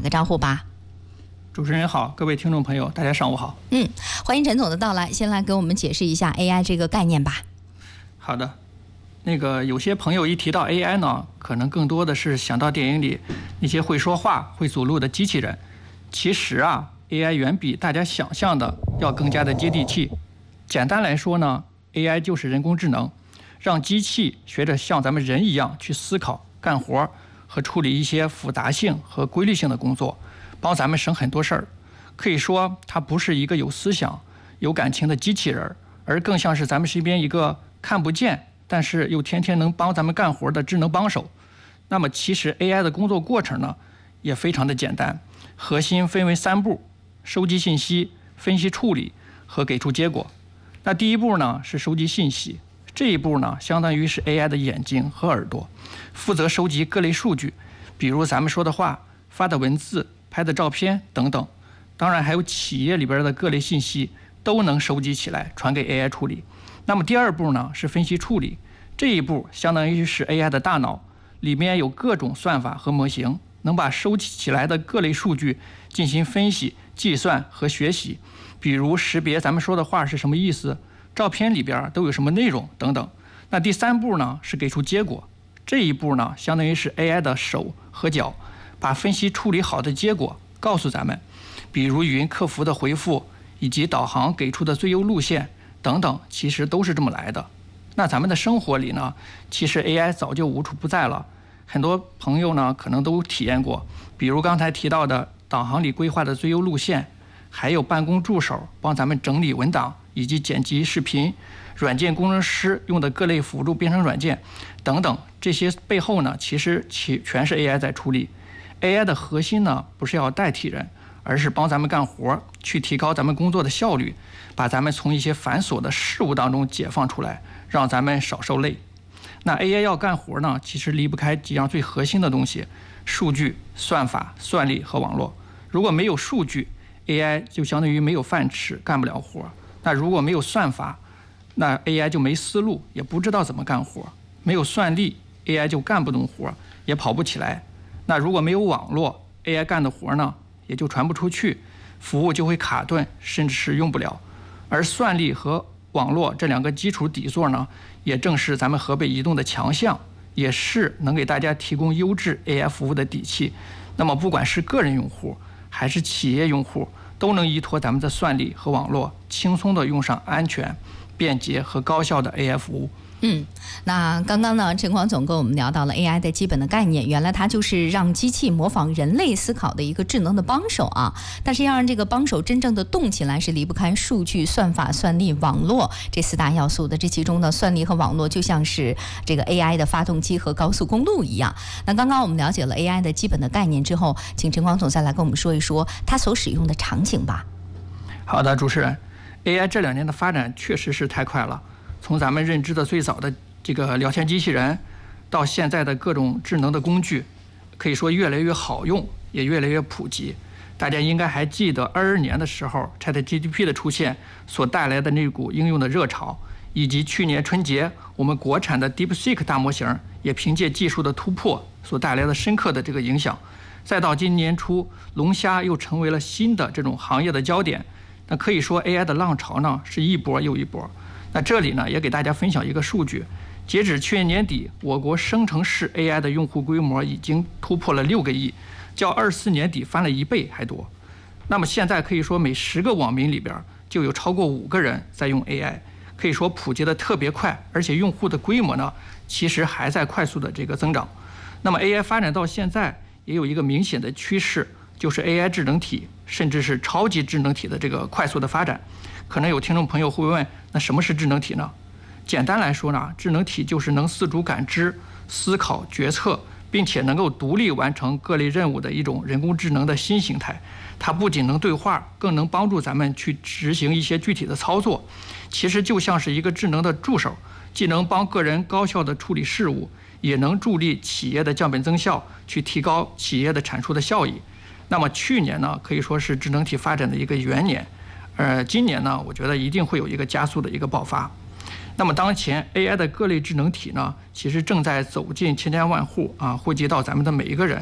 个招呼吧。 主持人好，各位听众朋友，大家上午好。 欢迎陈总的到来，先来给我们解释一下 AI 这个概念吧。 好的，有些朋友一提到 AI 呢，可能更多的是想到电影里那些会说话、会走路的机器人。其实啊，AI 远比大家想象的要更加的接地气。简单来说呢 ，AI 就是人工智能，让机器学着像咱们人一样去思考、干活和处理一些复杂性和规律性的工作。帮咱们省很多事儿，可以说它不是一个有思想、有感情的机器人，而更像是咱们身边一个看不见，但是又天天能帮咱们干活的智能帮手。那么其实 AI 的工作过程呢，也非常的简单，核心分为3步：收集信息、分析处理和给出结果。那第一步呢是收集信息，这一步呢相当于是 AI 的眼睛和耳朵，负责收集各类数据，比如咱们说的话、发的文字、拍的照片等等，当然还有企业里边的各类信息都能收集起来传给 AI 处理。那么第2步呢是分析处理，这一步相当于是 AI 的大脑，里面有各种算法和模型，能把收集起来的各类数据进行分析、计算和学习，比如识别咱们说的话是什么意思，照片里边都有什么内容等等。那第3步呢是给出结果，这一步呢相当于是 AI 的手和脚，把分析处理好的结果告诉咱们，比如语音客服的回复以及导航给出的最优路线等等，其实都是这么来的。那咱们的生活里呢，其实 AI 早就无处不在了，很多朋友呢可能都体验过，比如刚才提到的导航里规划的最优路线，还有办公助手帮咱们整理文档以及剪辑视频，软件工程师用的各类辅助编程软件等等，这些背后呢其实全是 AI 在处理。AI 的核心呢不是要代替人，而是帮咱们干活，去提高咱们工作的效率，把咱们从一些繁琐的事物当中解放出来，让咱们少受累。那 AI 要干活呢，其实离不开几样最核心的东西：数据、算法、算力和网络。如果没有数据， AI 就相当于没有饭吃，干不了活。那如果没有算法，那 AI 就没思路，也不知道怎么干活。没有算力， AI 就干不动活，也跑不起来。那如果没有网络， AI 干的活呢也就传不出去，服务就会卡顿，甚至是用不了。而算力和网络这2个基础底座呢，也正是咱们河北移动的强项，也是能给大家提供优质 AI 服务的底气。那么不管是个人用户还是企业用户，都能依托咱们的算力和网络，轻松的用上安全、便捷和高效的 AI 服务。 那刚刚呢，陈广总跟我们聊到了 AI 的基本的概念，原来它就是让机器模仿人类思考的一个智能的帮手啊。但是要让这个帮手真正的动起来，是离不开数据、算法、算力、网络这4大要素的。这其中呢，算力和网络就像是这个 AI 的发动机和高速公路一样。那刚刚我们了解了 AI 的基本的概念之后，请陈广总再来跟我们说一说它所使用的场景吧。 好的，主持人， AI 这2年的发展确实是太快了。从咱们认知的最早的这个聊天机器人，到现在的各种智能的工具，可以说越来越好用，也越来越普及。大家应该还记得22年的时候 ChatGPT 的出现所带来的那股应用的热潮，以及去年春节我们国产的 DeepSeek 大模型也凭借技术的突破所带来的深刻的这个影响。再到今年初，龙虾又成为了新的这种行业的焦点。那可以说 AI 的浪潮呢是一波又一波。那这里呢也给大家分享一个数据，截止去年年底，我国生成式 AI 的用户规模已经突破了6个亿，较24年底翻了1倍还多。那么现在可以说每10个网民里边就有超过5个人在用 AI， 可以说普及的特别快，而且用户的规模呢其实还在快速的这个增长。那么 AI 发展到现在也有一个明显的趋势，就是 AI 智能体甚至是超级智能体的这个快速的发展。可能有听众朋友会问，那什么是智能体呢？简单来说呢，智能体就是能自主感知、思考、决策，并且能够独立完成各类任务的一种人工智能的新形态。它不仅能对话，更能帮助咱们去执行一些具体的操作。其实就像是一个智能的助手，既能帮个人高效的处理事务，也能助力企业的降本增效，去提高企业的产出的效益。那么去年呢，可以说是智能体发展的一个元年。今年呢，我觉得一定会有一个加速的一个爆发。那么当前 AI 的各类智能体呢，其实正在走进千家万户啊，惠及到咱们的每一个人。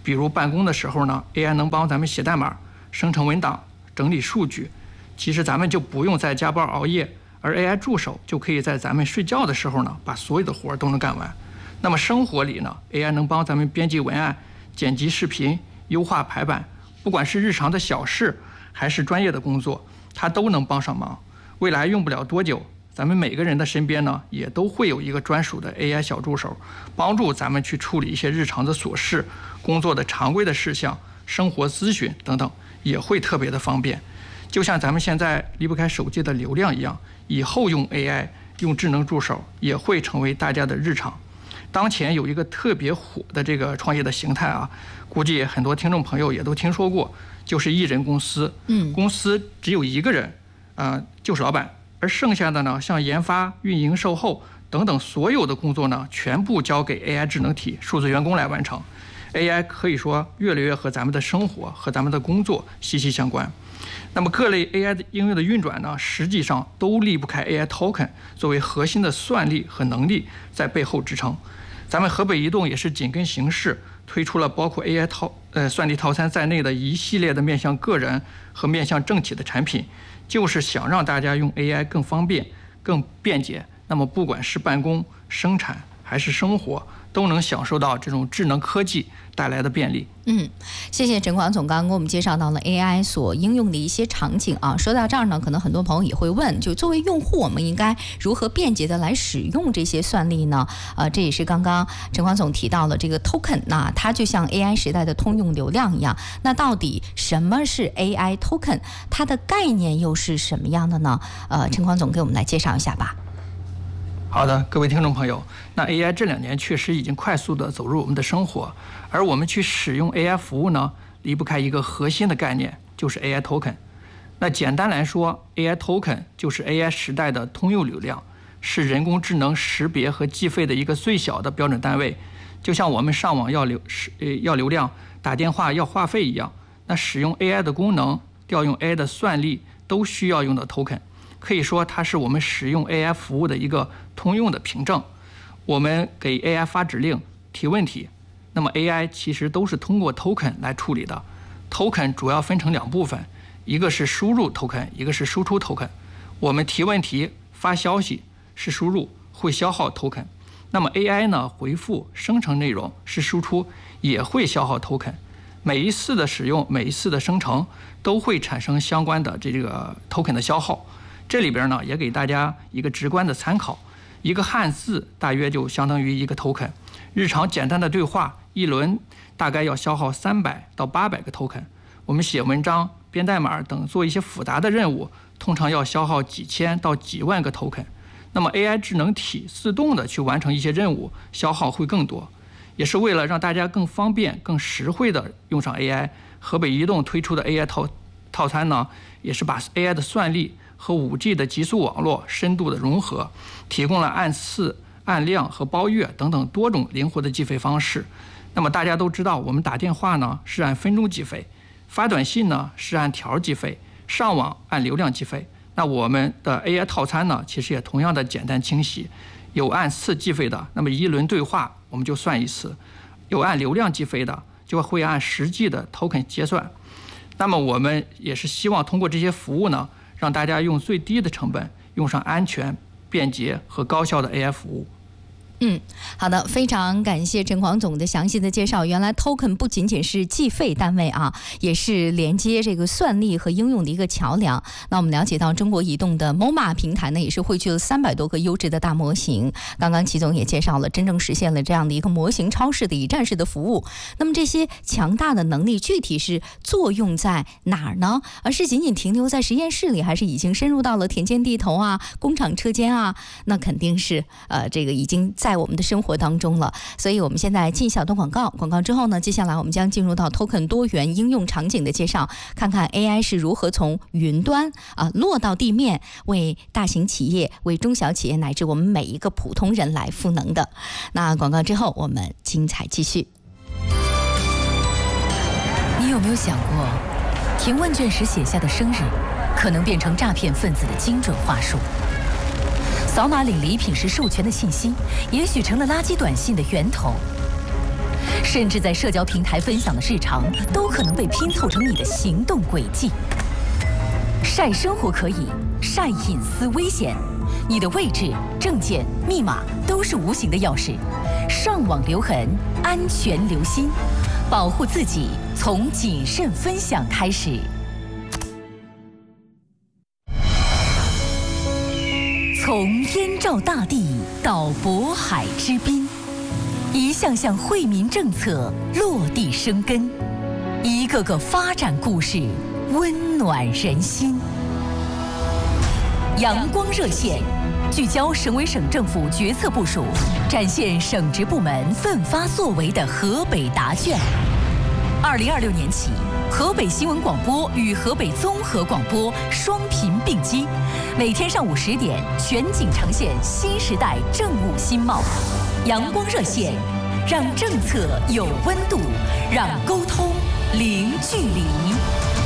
比如办公的时候呢 ，AI 能帮咱们写代码、生成文档、整理数据，其实咱们就不用再加班熬夜，而 AI 助手就可以在咱们睡觉的时候呢，把所有的活都能干完。那么生活里呢 ，AI 能帮咱们编辑文案、剪辑视频、优化排版，不管是日常的小事还是专业的工作，它都能帮上忙。未来用不了多久，咱们每个人的身边呢，也都会有一个专属的 AI 小助手，帮助咱们去处理一些日常的琐事、工作的常规的事项、生活咨询等等，也会特别的方便。就像咱们现在离不开手机的流量一样，以后用 AI、用智能助手也会成为大家的日常。当前有一个特别火的这个创业的形态啊，估计很多听众朋友也都听说过，就是一人公司。公司只有一个人，就是老板，而剩下的呢，像研发、运营、售后等等所有的工作呢，全部交给 AI 智能体、数字员工来完成。AI 可以说越来越和咱们的生活和咱们的工作息息相关。那么各类 AI 的应用的运转呢，实际上都离不开 AI Token 作为核心的算力和能力在背后支撑。咱们河北移动也是紧跟形势，推出了包括 AI 算力套餐在内的一系列的面向个人和面向政企的产品，就是想让大家用 AI 更方便、更便捷。那么不管是办公、生产还是生活，都能享受到这种智能科技带来的便利。 谢谢陈广总刚刚给我们介绍到了 AI 所应用的一些场景啊。说到这儿呢，可能很多朋友也会问，就作为用户，我们应该如何便捷的来使用这些算力呢？这也是刚刚陈广总提到了这个 token， 那它就像 AI 时代的通用流量一样。那到底什么是 AI token？ 它的概念又是什么样的呢？陈广总给我们来介绍一下吧。 好的，各位听众朋友，那 AI 这2年确实已经快速地走入我们的生活，而我们去使用 AI 服务呢，离不开一个核心的概念，就是 AI Token。那简单来说 ，AI Token 就是 AI 时代的通用流量，是人工智能识别和计费的一个最小的标准单位。就像我们上网要流量、打电话要话费一样，那使用 AI 的功能、调用 AI 的算力都需要用到 Token。可以说它是我们使用 AI 服务的一个通用的凭证。我们给 AI 发指令、提问题，那么 AI 其实都是通过 token 来处理的。token 主要分成2部分，一个是输入 token， 一个是输出 token。我们提问题、发消息是输入，会消耗 token。那么 AI 呢，回复、生成内容是输出，也会消耗 token。每一次的使用、每一次的生成都会产生相关的这个 token 的消耗。这里边呢，也给大家一个直观的参考，一个汉字大约就相当于一个 token。日常简单的对话一轮大概要消耗300到800个 token。我们写文章、编代码等做一些复杂的任务，通常要消耗几千到几万个 token。那么 AI 智能体自动的去完成一些任务，消耗会更多。也是为了让大家更方便、更实惠的用上 AI， 河北移动推出的 AI 套餐呢，也是把 AI 的算力和 5G 的极速网络深度的融合，提供了按次、按量和包月等等多种灵活的计费方式。那么大家都知道，我们打电话呢是按分钟计费，发短信呢是按条计费，上网按流量计费。那我们的 AI 套餐呢，其实也同样的简单清晰，有按次计费的，那么一轮对话我们就算一次；有按流量计费的，就会按实际的 token 结算。那么我们也是希望通过这些服务呢，让大家用最低的成本用上安全、便捷和高效的 AI 服务。 好的，非常感谢陈广总的详细的介绍。原来 token 不仅仅是计费单位啊，也是连接这个算力和应用的一个桥梁。那我们了解到，中国移动的 MoMA 平台呢，也是汇聚了300多个优质的大模型。刚刚齐总也介绍了，真正实现了这样的一个模型超市的一站式的服务。那么这些强大的能力具体是作用在哪儿呢？而是仅仅停留在实验室里，还是已经深入到了田间地头啊、工厂车间啊？那肯定是这个已经在我们的生活当中了。所以我们现在进小段广告，广告之后呢，接下来我们将进入到 token 多元应用场景的介绍，看看 AI 是如何从云端落到地面，为大型企业、为中小企业乃至我们每一个普通人来赋能的。那广告之后我们精彩继续。 你有没有想过，填问卷时写下的生日可能变成诈骗分子的精准话术？扫码领礼品时授权的信息，也许成了垃圾短信的源头。 甚至在社交平台分享的日常，都可能被拼凑成你的行动轨迹。晒生活可以，晒隐私危险。你的位置、证件、密码都是无形的钥匙，上网留痕，安全留心，保护自己从谨慎分享开始。从燕赵大地到渤海之滨，一项项惠民政策落地生根，一个个发展故事温暖人心。阳光热线，聚焦省委省政府决策部署，展现省直部门奋发作为的河北答卷。2026年起，河北新闻广播与河北综合广播双频并机，每天上午10点全景呈现新时代政务新貌。阳光热线，让政策有温度，让沟通零距离。